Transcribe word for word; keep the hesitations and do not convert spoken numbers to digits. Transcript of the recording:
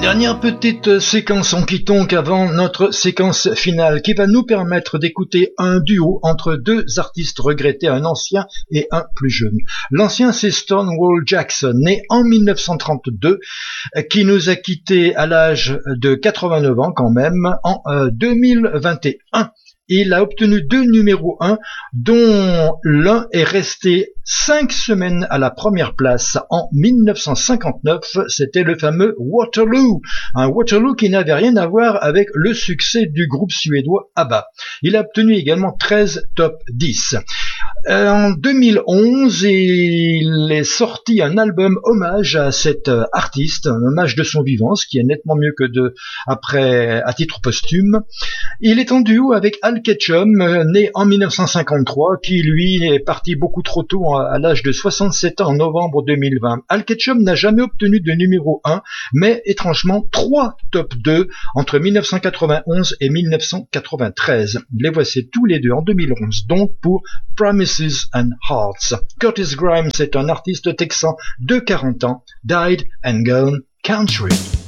Dernière petite séquence en Python qu'avant notre séquence finale qui va nous permettre d'écouter un duo entre deux artistes regrettés, un ancien et un plus jeune. L'ancien, c'est Stonewall Jackson, né en mille neuf cent trente-deux, qui nous a quittés à l'âge de quatre-vingt-neuf ans quand même en euh, deux mille vingt et un. Il a obtenu deux numéros un, dont l'un est resté cinq semaines à la première place en mille neuf cent cinquante-neuf. C'était le fameux Waterloo, un Waterloo qui n'avait rien à voir avec le succès du groupe suédois ABBA. Il a obtenu également treize top dix. En deux mille onze, il est sorti un album hommage à cet artiste, un hommage de son vivant, ce qui est nettement mieux que de après à titre posthume. Il est en duo avec Al Ketchum, né en mille neuf cent cinquante-trois, qui lui est parti beaucoup trop tôt à l'âge de soixante-sept ans en novembre deux mille vingt. Al Ketchum n'a jamais obtenu de numéro un, mais étrangement trois top deux entre mille neuf cent quatre-vingt-onze et mille neuf cent quatre-vingt-treize. Les voici tous les deux en deux mille onze, donc pour Promises and Hearts. Curtis Grimes est un artiste texan de quarante ans, died and gone country.